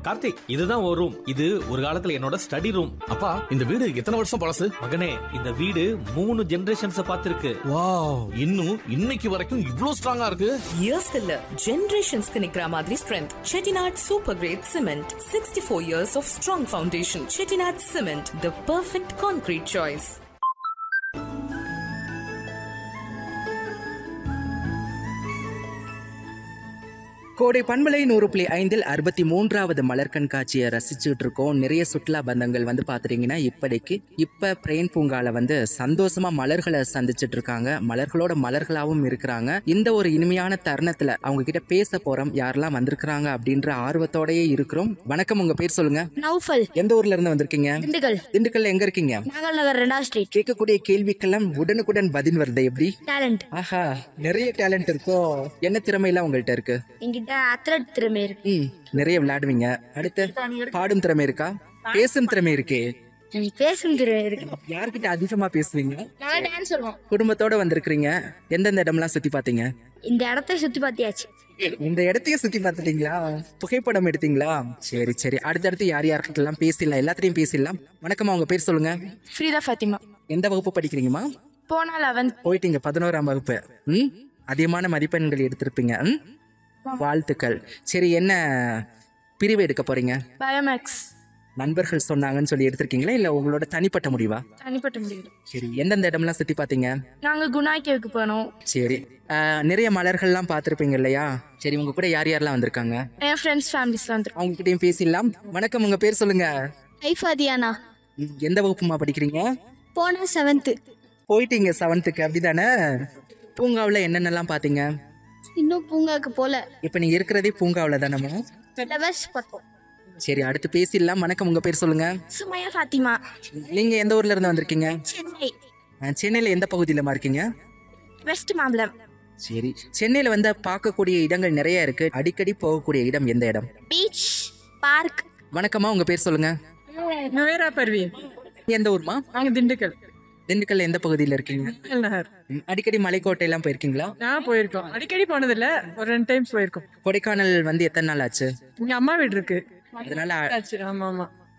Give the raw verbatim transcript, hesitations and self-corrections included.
கார்த்திக், இதுதான் ஒரு ரூம். இது ஒரு காலத்துல என்னோட ஸ்டடி ரூம். அப்பா, இந்த வீடு எத்தனை வருஷம் பழசு? மகனே, இந்த வீடு மூணு ஜெனரேஷன்ஸ் பார்த்திருக்கு. வாவ், இன்னும் இன்னைக்கு வரைக்கும் இவ்ளோ ஸ்ட்ராங்கா இருக்கு. இயர்ஸ் இல்ல, ஜெனரேஷன்ஸ்க்கு நிக்கிற மாதிரி strength. Chettinad super great cement, sixty four years of strong foundation. Chettinad cement, the perfect concrete choice. கோடை பண்பலை நூறு புள்ளி ஐந்தில் அறுபத்தி மூன்றாவது மலர் கண்காட்சியை ரசிச்சுட்டு இருக்கோம். நிறைய சுற்றுலா பந்தங்கள் வந்து பாத்துட்டீங்கன்னா இப்படிக்கு இப்ப பிரேன் பூங்கால வந்து சந்தோஷமா மலர்களை சந்திச்சுட்டு இருக்காங்க. மலர்களோட மலர்களாவும் இருக்கிறாங்க. இந்த ஒரு இனிமையான தருணத்துல அவங்க கிட்ட பேச போறோம். யாரெல்லாம் வந்திருக்கிறாங்க அப்படின்ற ஆர்வத்தோடயே இருக்கிறோம். வணக்கம், உங்க பேர் சொல்லுங்க. நௌஃபல். எந்த ஊர்ல இருந்து வந்திருக்கீங்க? திண்டுக்கல். திண்டுக்கல்ல எங்க இருக்கீங்க? நாகல் நகர் ரெண்டாவது ஸ்ட்ரீட். கேட்கக்கூடிய கேள்விக்கெல்லாம் உடனுக்குடன் பதில் வருது. எப்படி? டேலண்ட். ஆஹா, நிறைய டேலண்ட் இருக்கோ. என்ன திறமையெல்லாம் உங்கள்கிட்ட இருக்கு? என்கிட்ட அத்லட் திறமை இருக்கு. ம், நிறைய விளையாடுவீங்க. அடுத்து பாடும் திறமை இருக்கா? பேசும் திறமை இருக்கே. எனக்கு பேசும் திறமை இருக்கு. யார்கிட்ட அதிகமா பேசுவீங்க? நான் டான்ஸ் சொல்லுவோம். குடும்பத்தோட வந்திருக்கிறீங்க. எந்தெந்த இடம்லாம் சுத்தி பாத்தீங்க? இந்த இடத்தை சுத்தி பார்த்தியாச்சு. இந்த இடத்தையும் சுத்தி பார்த்துட்டீங்களா? புகைப்படம் எடுத்தீங்களா? சரி சரி, அடுத்தடுத்து யார் யார்கிட்டலாம் பேசிடலாம், எல்லாத்தையும் பேசிடலாம். வணக்கம்மா, உங்க பேர் சொல்லுங்க. ஃப்ரீதா ஃபாத்திமா. எந்த வகுப்பு படிக்கிறீங்கம்மா? போனா லெவன்த். போயிட்டீங்க, பதினோராம் வகுப்பு. ம், அதிகமான மதிப்பெண்கள் எடுத்திருப்பீங்க. ம், வாழ்த்துக்கள். சரி, என்ன பிரிவு எடுக்க போறீங்க? பயோமேக்ஸ். நண்பர்கள் சொன்னாங்கன்னு சொல்லி எடுத்திருக்கீங்களா, இல்ல உங்களோட தனிப்பட்ட முடிவா? தனிப்பட்ட முடிவு. சரி, எந்தெந்த இடம்லாம் சுத்தி பாத்தீங்க? நாங்க குணாய்க்கேவுக்கு போனோம். சரி, ஆஹ், நிறைய மலர்கள்லாம் பார்த்துருப்பீங்க இல்லையா? சரி, உங்க கூட யார் யாரெல்லாம் வந்திருக்காங்க? என் ஃப்ரெண்ட்ஸ் ஃபேமிலிஸ்லாம் வந்துருக்கோம். அவங்க கிட்டயும் பேசிடலாம். வணக்கம், உங்க பேர் சொல்லுங்க. ஐஃபாதியானா. ம், எந்த வகுப்புமா படிக்கிறீங்க? போன செவன்த். போயிட்டீங்க செவன்த்துக்கு, அப்படிதானே? பூங்காவில் என்னென்னலாம் பார்த்தீங்க? இன்னும் பூங்காக்கு போல. இப்போ நீங்க இருக்கிறதே பூங்காவில் தானம்மா? ஃப்ளவர்ஸ் பார்த்தோம். சரி, அடுத்து பேசிடலாம். வணக்கம், உங்க பேர் சொல்லுங்க. சுமையா ஃபாத்திமா. நீங்க எந்த ஊர்ல இருந்து வந்திருக்கீங்க? சென்னை. ஆஹ், சென்னையில எந்த பகுதியிலமா இருக்கீங்க? வெஸ்ட் மாம்பலம். சரி, சென்னையில வந்து பார்க்கக்கூடிய இடங்கள் நிறைய இருக்கு. அடிக்கடி போகக்கூடிய இடம் எந்த இடம்? Beach, park. வணக்கம்மா, உங்க பேர் சொல்லுங்க. நவேரா பர்வீன். எந்த ஊர்மா? நாங்க திண்டுக்கல். திண்டுக்கல்ல எந்த பகுதியில இருக்கீங்க? நகர். ம், அடிக்கடி மலைக்கோட்டை எல்லாம் போயிருக்கீங்களா? நான் போயிருக்கோம். அடிக்கடி போனதில்ல, ஒரு ரெண்டு டைம்ஸ் போயிருக்கோம். கொடைக்கானல் வந்து எத்தனை நாள் ஆச்சு? இங்க அம்மா வீடு இருக்கு. அதனால ஆச்சு. ஆமா ஆமா.